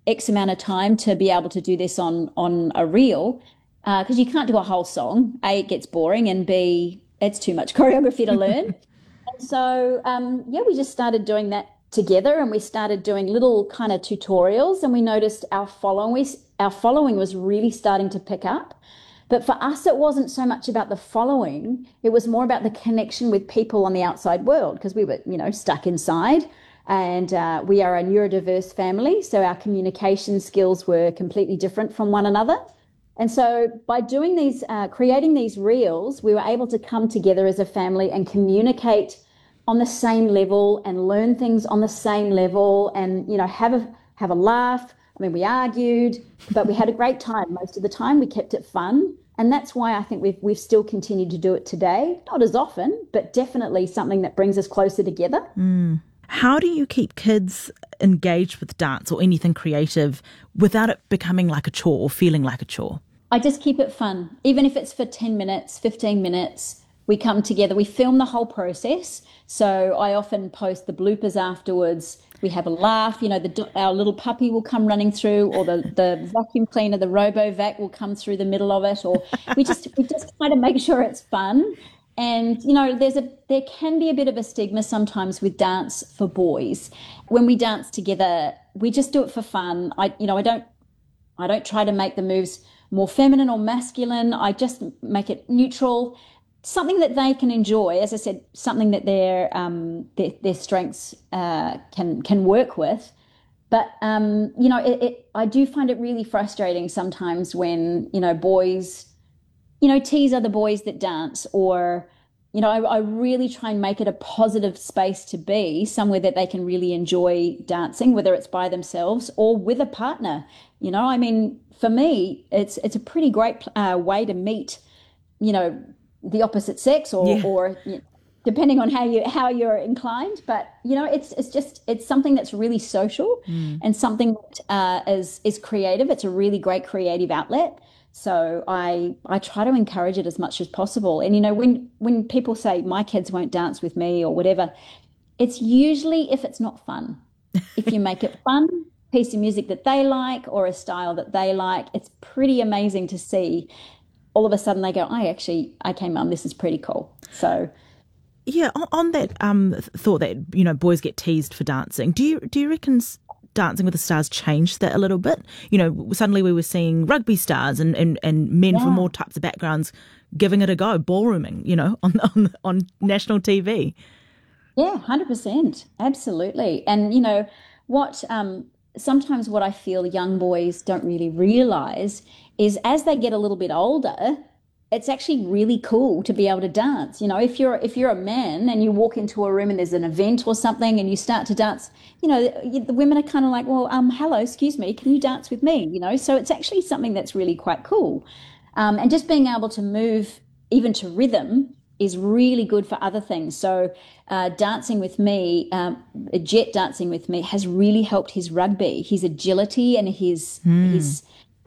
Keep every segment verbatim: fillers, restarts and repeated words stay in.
X amount of time to be able to do this on on a reel, because uh, you can't do a whole song. A, it gets boring, and B, it's too much choreography to learn. And so, um, yeah, we just started doing that together, and we started doing little kind of tutorials, and we noticed our following, our following was really starting to pick up. But for us, it wasn't so much about the following. It was more about the connection with people on the outside world, because we were, you know, stuck inside. And uh, we are a neurodiverse family, so our communication skills were completely different from one another. And so by doing these, uh, creating these reels, we were able to come together as a family and communicate on the same level and learn things on the same level, and, you know, have a have a laugh. I mean, we argued, but we had a great time. Most of the time we kept it fun. And that's why I think we've we've still continued to do it today. Not as often, but definitely something that brings us closer together. Mm. How do you keep kids engaged with dance or anything creative without it becoming like a chore or feeling like a chore? I just keep it fun. Even if it's for ten minutes, fifteen minutes, we come together, we film the whole process. So I often post the bloopers afterwards. We have a laugh, you know, the, our little puppy will come running through, or the, the vacuum cleaner, the RoboVac will come through the middle of it, or we just we just try to make sure it's fun. And, you know, there's a there can be a bit of a stigma sometimes with dance for boys. When we dance together, we just do it for fun. I you know, I don't I don't try to make the moves more feminine or masculine. I just make it neutral, something that they can enjoy. As I said, something that their um, their, their strengths uh, can can work with. But um, you know, it, it, I do find it really frustrating sometimes when, you know, boys, you know, tease other boys that dance, or, you know, I, I really try and make it a positive space to be, somewhere that they can really enjoy dancing, whether it's by themselves or with a partner. You know, I mean, for me, it's it's a pretty great uh, way to meet, you know, the opposite sex, or, yeah. or you know, depending on how you how you're inclined. But, you know, it's it's just it's something that's really social mm. and something that uh, is is creative. It's a really great creative outlet. So I I try to encourage it as much as possible. And, you know, when when people say my kids won't dance with me or whatever, it's usually if it's not fun. If you make it fun, piece of music that they like or a style that they like, it's pretty amazing to see. All of a sudden they go, I actually, okay, Mum, this is pretty cool. So, yeah, on, on that um, thought that, you know, boys get teased for dancing, do you do you reckon Dancing with the Stars changed that a little bit? You know, suddenly we were seeing rugby stars and, and, and men yeah. from all types of backgrounds giving it a go, ballrooming, you know, on on, on national T V. Yeah, one hundred percent. Absolutely. And, you know, what um, sometimes what I feel young boys don't really realise is as they get a little bit older, it's actually really cool to be able to dance. You know, if you're if you're a man and you walk into a room and there's an event or something and you start to dance, you know, the women are kind of like, well, um, hello, excuse me, can you dance with me? You know, so it's actually something that's really quite cool. Um, and just being able to move even to rhythm is really good for other things. So uh, dancing with me, um, Jet dancing with me has really helped his rugby, his agility and his mm. his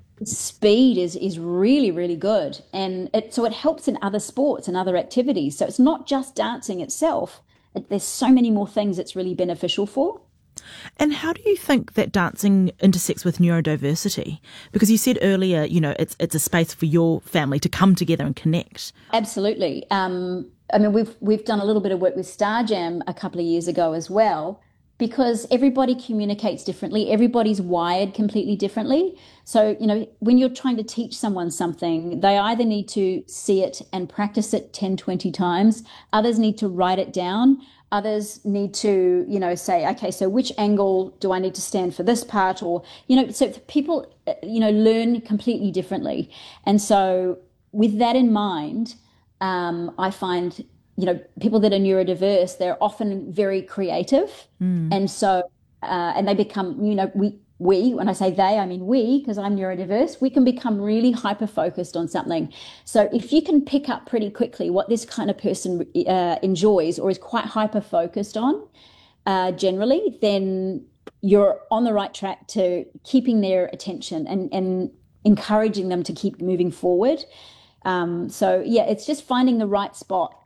speed is is really, really good. And it, so it helps in other sports and other activities. So it's not just dancing itself. It, there's so many more things it's really beneficial for. And how do you think that dancing intersects with neurodiversity? Because you said earlier, you know, it's it's a space for your family to come together and connect. Absolutely. Um, I mean, we've we've done a little bit of work with Starjam a couple of years ago as well, because everybody communicates differently. Everybody's wired completely differently. So, you know, when you're trying to teach someone something, they either need to see it and practice it ten, twenty times. Others need to write it down. Others need to, you know, say, okay, so which angle do I need to stand for this part? Or, you know, so people, you know, learn completely differently. And so with that in mind, um, I find, you know, people that are neurodiverse, they're often very creative. Mm. And so, uh, and they become, you know, we, we, when I say they, I mean we, because I'm neurodiverse, we can become really hyper-focused on something. So if you can pick up pretty quickly what this kind of person uh, enjoys or is quite hyper-focused on uh, generally, then you're on the right track to keeping their attention and, and encouraging them to keep moving forward. Um, so, yeah, it's just finding the right spot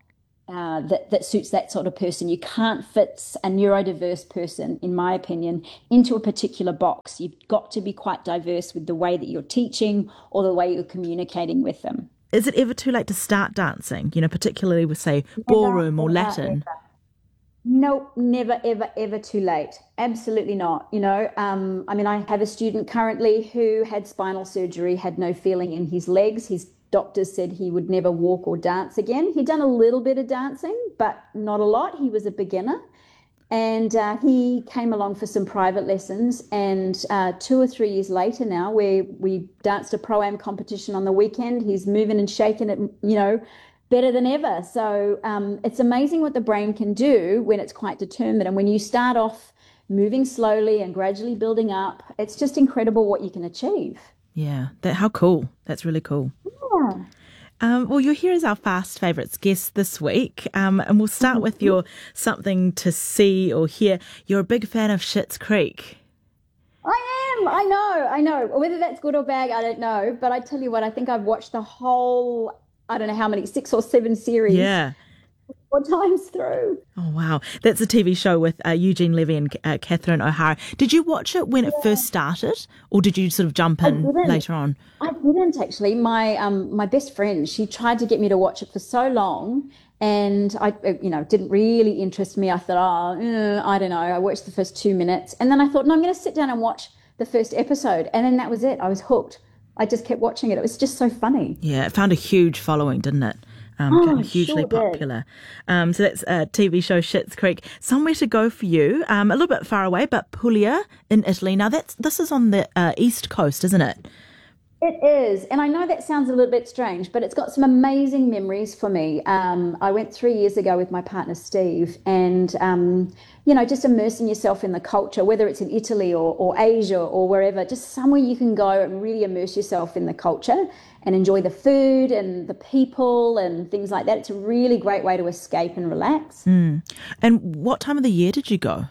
uh, that, that suits that sort of person. You can't fit a neurodiverse person, in my opinion, into a particular box. You've got to be quite diverse with the way that you're teaching or the way you're communicating with them. Is it ever too late to start dancing, you know, particularly with, say, ballroom Never, or ever, Latin? ever. Nope, never, ever, ever too late. Absolutely not. You know, um, I mean, I have a student currently who had spinal surgery, had no feeling in his legs. His doctors said he would never walk or dance again. He'd done a little bit of dancing, but not a lot. He was a beginner. And uh, he came along for some private lessons. And uh, two or three years later now, where we danced a pro-am competition on the weekend, he's moving and shaking it, you know, better than ever. So um, it's amazing what the brain can do when it's quite determined. And when you start off moving slowly and gradually building up, it's just incredible what you can achieve. Yeah, that how cool. That's really cool. Yeah. Um, well, you're here as our Fast Favourites guest this week, um, and we'll start with your something to see or hear. You're a big fan of Schitt's Creek. I am. I know. I know. Whether that's good or bad, I don't know. But I tell you what, I think I've watched the whole, I don't know how many, six or seven series. Yeah. Four times through. Oh, wow. That's a T V show with uh, Eugene Levy and uh, Catherine O'Hara. Did you watch it when yeah. it first started, or did you sort of jump in later on? I didn't, actually. My um my best friend, she tried to get me to watch it for so long, and I, you know, didn't really interest me. I thought, oh, eh, I don't know. I watched the first two minutes, and then I thought, no, I'm going to sit down and watch the first episode, and then that was it. I was hooked. I just kept watching it. It was just so funny. Yeah, it found a huge following, didn't it? Um, oh, hugely sure popular. Um, so that's a T V show Schitt's Creek. Somewhere to go for you, um, a little bit far away, but Puglia in Italy. Now that's this is on the uh, east coast, isn't it? It is, and I know that sounds a little bit strange, but it's got some amazing memories for me. Um, I went three years ago with my partner Steve, and um, you know, just immersing yourself in the culture, whether it's in Italy or, or Asia or wherever, just somewhere you can go and really immerse yourself in the culture and enjoy the food and the people and things like that. It's a really great way to escape and relax. Mm. And what time of the year did you go?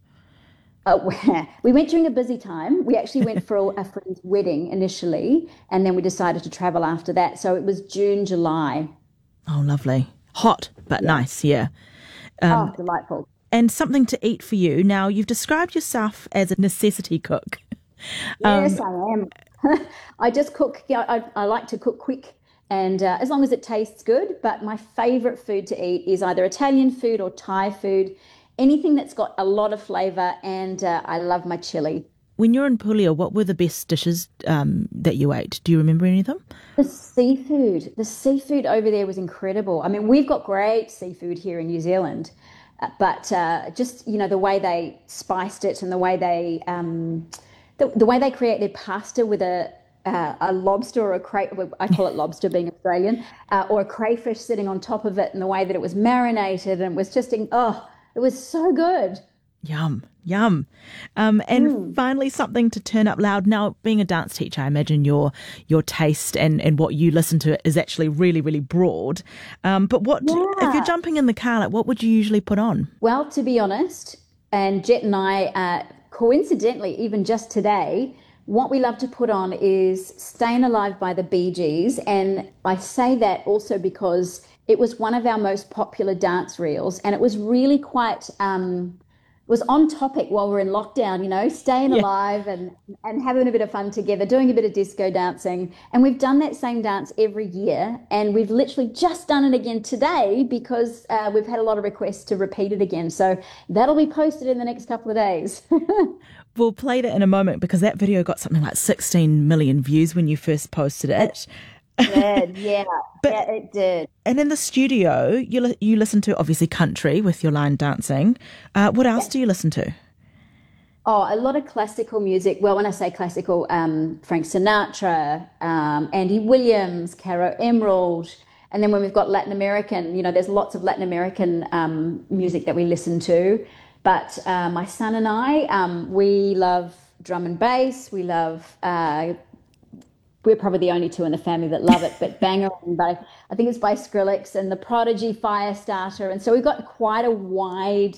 Uh, we went during a busy time. We actually went for a, a friend's wedding initially, and then we decided to travel after that. So it was June, July. Oh, lovely. Hot, but yeah. nice, yeah. Um, oh, delightful. And something to eat for you. Now, you've described yourself as a necessity cook. Yes, um, I am. I just cook, you know, I, I like to cook quick, and uh, as long as it tastes good. But my favourite food to eat is either Italian food or Thai food, anything that's got a lot of flavour, and uh, I love my chili. When you're in Puglia, what were the best dishes um, that you ate? Do you remember any of them? The seafood. The seafood over there was incredible. I mean, we've got great seafood here in New Zealand, uh, but uh, just, you know, the way they spiced it and the way they... Um, The, the way they create their pasta with a uh, a lobster or a cray, I call it lobster being Australian, uh, or a crayfish sitting on top of it, and the way that it was marinated, and it was just, in, oh, it was so good. Yum, yum. Um, and Mm. finally, something to turn up loud. Now, being a dance teacher, I imagine your your taste and, and what you listen to is actually really, really broad. Um, but what Yeah. if you're jumping in the car, like what would you usually put on? Well, to be honest, and Jet and I, uh, coincidentally, even just today, what we love to put on is Staying Alive by the Bee Gees. And I say that also because it was one of our most popular dance reels, and it was really quite... Um, was on topic while we're in lockdown, you know, staying Yeah. alive and, and having a bit of fun together, doing a bit of disco dancing. And we've done that same dance every year, and we've literally just done it again today because uh, we've had a lot of requests to repeat it again. So that'll be posted in the next couple of days. We'll play that in a moment because that video got something like sixteen million views when you first posted it. It did, yeah, But- yeah, it did. And in the studio, you li- you listen to obviously country with your line dancing. Uh, what else do you listen to? Oh, a lot of classical music. Well, when I say classical, um, Frank Sinatra, um, Andy Williams, Caro Emerald. And then when we've got Latin American, you know, there's lots of Latin American um, music that we listen to. But uh, my son and I, um, we love drum and bass. We love, uh, we're probably the only two in the family that love it, but Banger, by, I think it's by Skrillex, and The Prodigy, Firestarter. And so we've got quite a wide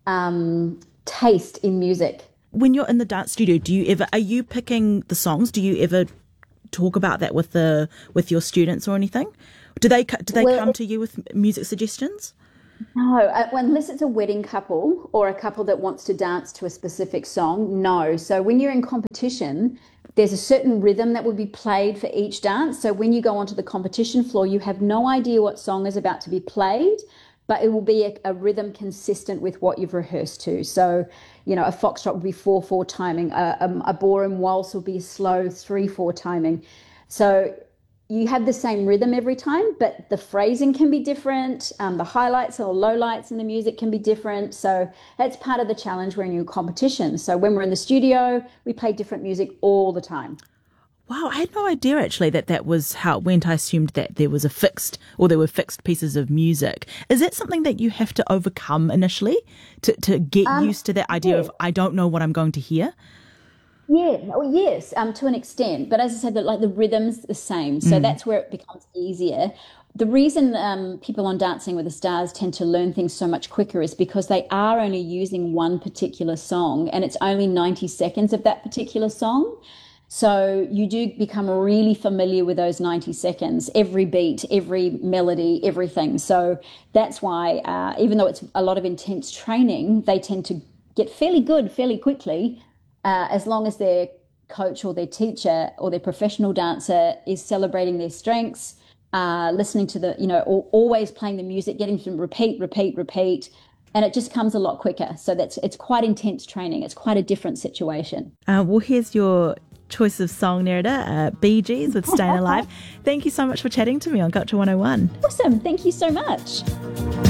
um, taste in music. When you're in the dance studio, do you ever are you picking the songs? Do you ever talk about that with the with your students or anything? Do they do they Well, come to you with music suggestions? No, uh, unless it's a wedding couple or a couple that wants to dance to a specific song, no. So when you're in competition, there's a certain rhythm that will be played for each dance. So when you go onto the competition floor, you have no idea what song is about to be played, but it will be a, a rhythm consistent with what you've rehearsed to. So, you know, a foxtrot would be four four timing, a, a, a ballroom waltz will be slow three four timing. So you have the same rhythm every time, but the phrasing can be different. Um, the highlights or lowlights in the music can be different. So that's part of the challenge when you're in competition. So when we're in the studio, we play different music all the time. Wow, I had no idea actually that that was how it went. I assumed that there was a fixed, or there were fixed pieces of music. Is that something that you have to overcome initially to, to get Um, used to that idea yeah. of, I don't know what I'm going to hear? Yeah, oh, yes, um, to an extent. But as I said, that like the rhythm's the same, so that's where it becomes easier. The reason um, people on Dancing with the Stars tend to learn things so much quicker is because they are only using one particular song, and it's only ninety seconds of that particular song. So you do become really familiar with those ninety seconds, every beat, every melody, everything. So that's why, uh, even though it's a lot of intense training, they tend to get fairly good fairly quickly, uh, as long as their coach or their teacher or their professional dancer is celebrating their strengths, uh, listening to the, you know, al- always playing the music, getting them to repeat, repeat, repeat. And it just comes a lot quicker. So that's it's quite intense training. It's quite a different situation. Uh, well, here's your choice of song, Nerida, uh, Bee Gees with Staying Alive. Thank you so much for chatting to me on Culture one oh one. Awesome. Thank you so much.